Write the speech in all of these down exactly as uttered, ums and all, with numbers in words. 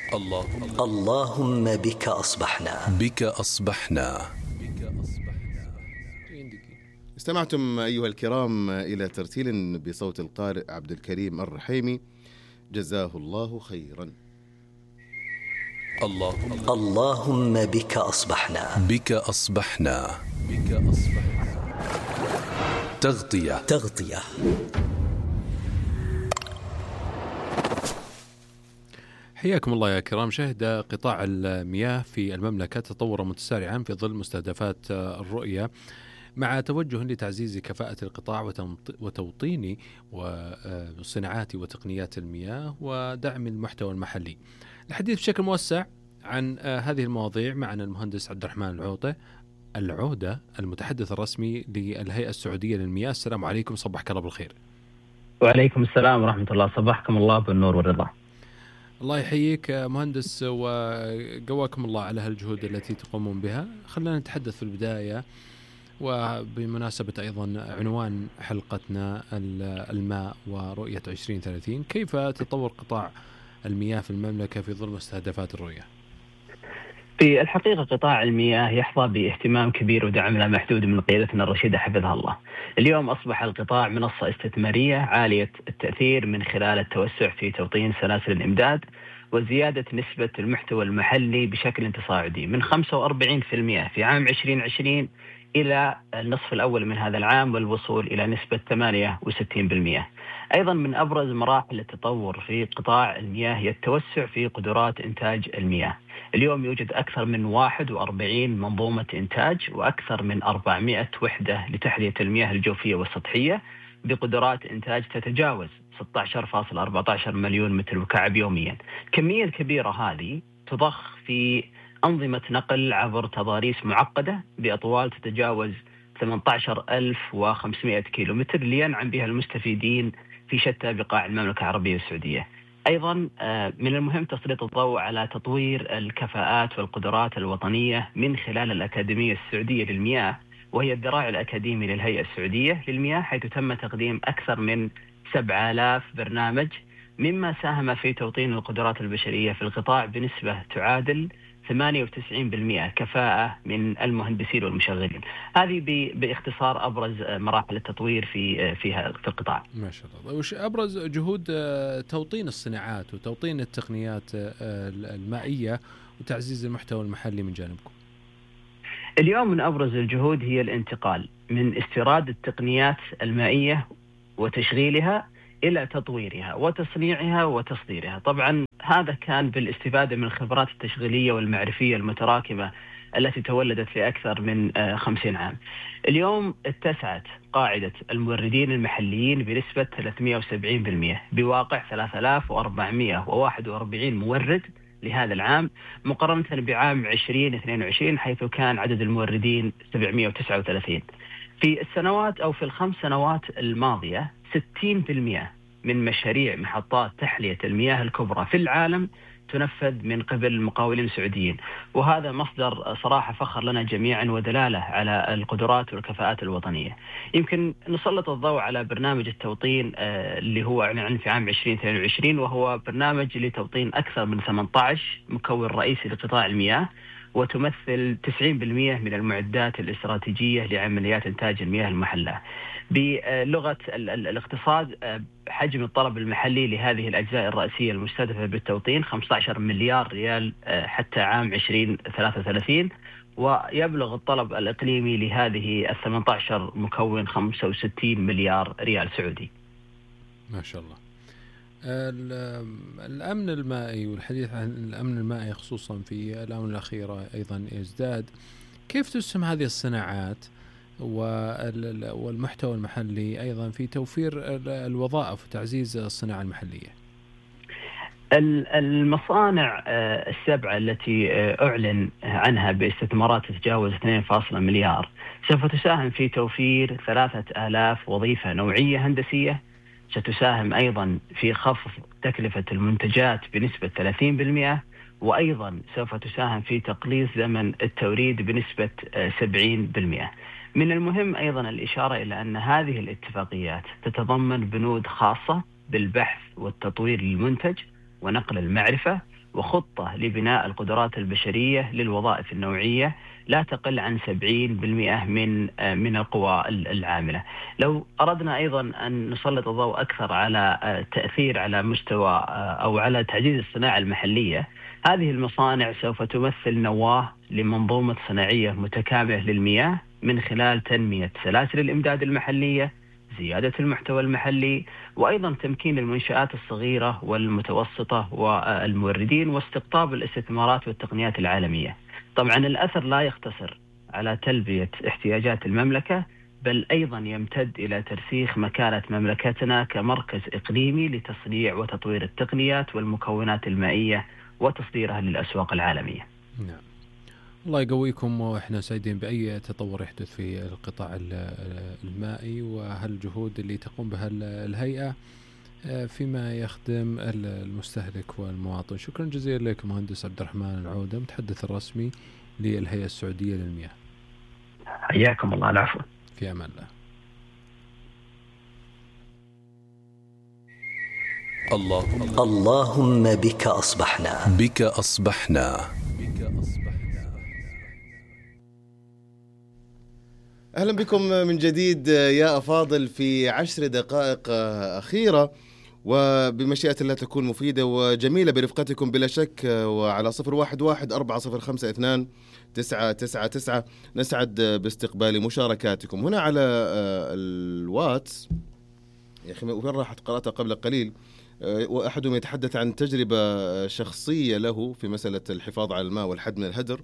الله اللهم بك أصبحنا بك أصبحنا. استمعتم أيها الكرام إلى ترتيل بصوت القارئ عبد الكريم الرحيمي، جزاه الله خيرا. الله اللهم بك أصبحنا بك أصبحنا بك أصبحنا. تغطية تغطية. حياكم الله يا كرام. شهد قطاع المياه في المملكة تطورا متسارعا في ظل مستهدفات الرؤية، مع توجه لتعزيز كفاءة القطاع وتوطين صناعات وتقنيات المياه ودعم المحتوى المحلي. الحديث بشكل موسع عن هذه المواضيع معنا المهندس عبد الرحمن العوطة العودة، المتحدث الرسمي للهيئة السعودية للمياه. السلام عليكم، صبحك الله بالخير. وعليكم السلام ورحمة الله، صبحكم الله بالنور والرضا. الله يحييك مهندس وقواكم الله على هالجهود التي تقومون بها. خلينا نتحدث في البداية، وبمناسبة أيضا عنوان حلقتنا الماء ورؤية عشرين ثلاثين، كيف تطور قطاع المياه في المملكة في ظل مستهدفات الرؤية؟ في الحقيقة قطاع المياه يحظى باهتمام كبير ودعم لا محدود من قيادتنا الرشيدة حفظها الله. اليوم أصبح القطاع منصة استثمارية عالية التأثير من خلال التوسع في توطين سلاسل الإمداد وزيادة نسبة المحتوى المحلي بشكل تصاعدي من خمسة وأربعين بالمئة في عام عشرين عشرين إلى النصف الأول من هذا العام والوصول إلى نسبة ثمانية وستين بالمئة. أيضا من أبرز مراحل التطور في قطاع المياه هي التوسع في قدرات إنتاج المياه. اليوم يوجد أكثر من واحد وأربعين منظومة إنتاج وأكثر من أربعمئة وحدة لتحلية المياه الجوفية والسطحية بقدرات إنتاج تتجاوز ستة عشر فاصلة أربعة عشر مليون متر مكعب يوميا. كمية الكبيرة هذه تضخ في أنظمة نقل عبر تضاريس معقدة بأطوال تتجاوز ثمانية عشر ألف وخمسمئة كيلومتر لينعم بها المستفيدين في شتى بقاع المملكة العربية السعودية. أيضا من المهم تسليط الضوء على تطوير الكفاءات والقدرات الوطنية من خلال الأكاديمية السعودية للمياه، وهي الذراع الأكاديمي للهيئة السعودية للمياه، حيث تم تقديم أكثر من سبعة آلاف برنامج، مما ساهم في توطين القدرات البشرية في القطاع بنسبة تعادل ثمانية وتسعين بالمئة كفاءة من المهندسين والمشغلين. هذه باختصار أبرز مراحل التطوير في فيها في القطاع. ما شاء الله. وش أبرز جهود توطين الصناعات وتوطين التقنيات المائية وتعزيز المحتوى المحلي من جانبكم؟ اليوم من أبرز الجهود هي الانتقال من استيراد التقنيات المائية وتشغيلها إلى تطويرها وتصنيعها وتصديرها. طبعا هذا كان بالاستفادة من الخبرات التشغيلية والمعرفية المتراكمة التي تولدت في أكثر من خمسين عام. اليوم اتسعت قاعدة الموردين المحليين بنسبة ثلاثمئة وسبعين بالمئة بواقع ثلاثة آلاف وأربعمئة وواحد وأربعين مورد لهذا العام، مقارنة بعام عشرين اثنين وعشرين حيث كان عدد الموردين سبعمئة وتسعة وثلاثين. في السنوات أو في الخمس سنوات الماضية ستين بالمئة من مشاريع محطات تحلية المياه الكبرى في العالم تنفذ من قبل مقاولين سعوديين، وهذا مصدر صراحة فخر لنا جميعا ودلالة على القدرات والكفاءات الوطنية. يمكن نسلط الضوء على برنامج التوطين اللي هو أعلن في عام عشرين اثنين وعشرين، وهو برنامج لتوطين أكثر من ثمانية عشر مكون رئيسي لقطاع المياه، وتمثل تسعين بالمئة من المعدات الاستراتيجية لعمليات إنتاج المياه المحلى. بلغة الاقتصاد حجم الطلب المحلي لهذه الأجزاء الرئيسية المستهدفة بالتوطين خمسة عشر مليار ريال حتى عام عشرين ثلاثة وثلاثين، ويبلغ الطلب الإقليمي لهذه الثمانية عشر مكون خمسة وستين مليار ريال سعودي. ما شاء الله. الأمن المائي والحديث عن الأمن المائي خصوصا في الآونة الأخيرة أيضا يزداد. كيف تسهم هذه الصناعات والمحتوى المحلي أيضا في توفير الوظائف وتعزيز الصناعة المحلية؟ المصانع السبعة التي أعلن عنها باستثمارات تتجاوز اثنين فاصلة مليار سوف تساهم في توفير ثلاثة آلاف وظيفة نوعية هندسية. ستساهم أيضا في خفض تكلفة المنتجات بنسبة ثلاثين بالمئة، وأيضا سوف تساهم في تقليص زمن التوريد بنسبة سبعين بالمئة. من المهم أيضا الإشارة إلى أن هذه الاتفاقيات تتضمن بنود خاصة بالبحث والتطوير للمنتج ونقل المعرفة وخطة لبناء القدرات البشرية للوظائف النوعية لا تقل عن سبعين بالمئة من من القوى العاملة. لو أردنا أيضا أن نسلط الضوء أكثر على التأثير على مستوى أو على تعزيز الصناعة المحلية، هذه المصانع سوف تمثل نواة لمنظومة صناعية متكاملة للمياه من خلال تنمية سلاسل الإمداد المحلية، زيادة المحتوى المحلي، وأيضا تمكين المنشآت الصغيرة والمتوسطة والموردين واستقطاب الاستثمارات والتقنيات العالمية. طبعا الأثر لا يقتصر على تلبية احتياجات المملكة، بل أيضا يمتد إلى ترسيخ مكانة مملكتنا كمركز إقليمي لتصنيع وتطوير التقنيات والمكونات المائية وتصديرها للأسواق العالمية. نعم. الله يقويكم، وإحنا سعيدين بأي تطور يحدث في القطاع المائي وهالجهود اللي تقوم بها الهيئة فيما يخدم المستهلك والمواطن. شكرا جزيلا لك مهندس عبد الرحمن العودة، متحدث الرسمي للهيئة السعودية للمياه. حياكم الله. العفو. في أمان الله. الله اللهم بك أصبحنا. بك أصبحنا. أهلا بكم من جديد يا أفاضل في عشر دقائق أخيرة، وبمشيئة الله تكون مفيدة وجميلة برفقتكم بلا شك، وعلى صفر واحد واحد أربعة صفر خمسة اثنان تسعة تسعة تسعة نسعد باستقبال مشاركاتكم هنا على الواتس. يا أخي وين راحت؟ قرأتها قبل قليل، وأحدهم يتحدث عن تجربة شخصية له في مسألة الحفاظ على الماء والحد من الهدر.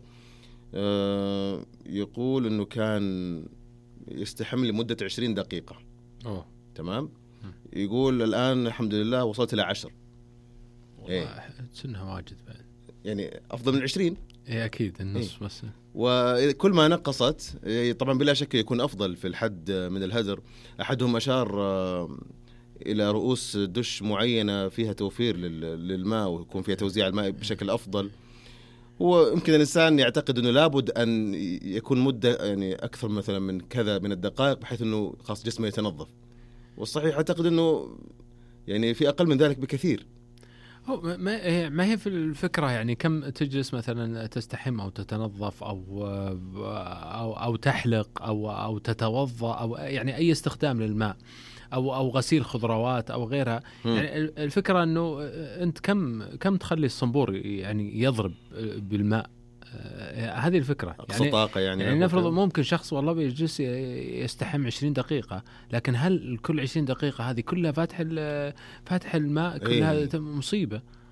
يقول أنه كان يستحم لمدة عشرين دقيقة. أوه. تمام. يقول الآن الحمد لله وصلت إلى عشر. إيه. سنها واجد بعد. يعني أفضل من عشرين. إيه أكيد النص. إيه. بس. وكل ما نقصت طبعا بلا شك يكون أفضل في الحد من الهدر. أحدهم أشار إلى رؤوس دش معينة فيها توفير للماء ويكون فيها توزيع الماء بشكل أفضل. ويمكن الإنسان يعتقد أنه لابد أن يكون مدة يعني أكثر مثلا من كذا من الدقائق بحيث أنه خاص جسمه يتنظف، والصحيح أعتقد أنه يعني في أقل من ذلك بكثير. ما ما هي في الفكرة يعني كم تجلس مثلا تستحم أو تتنظف أو أو أو تحلق أو أو تتوضأ أو يعني أي استخدام للماء أو أو غسيل خضروات أو غيرها. م. يعني الفكرة إنه أنت كم كم تخلي الصنبور يعني يضرب بالماء، هذه الفكرة. يعني طاقة يعني, يعني نفرض ممكن شخص والله بيجلس يستحم عشرين دقيقة، لكن هل كل عشرين دقيقة هذه كلها فاتح فاتح الماء كلها؟ إيه؟ مصيبة.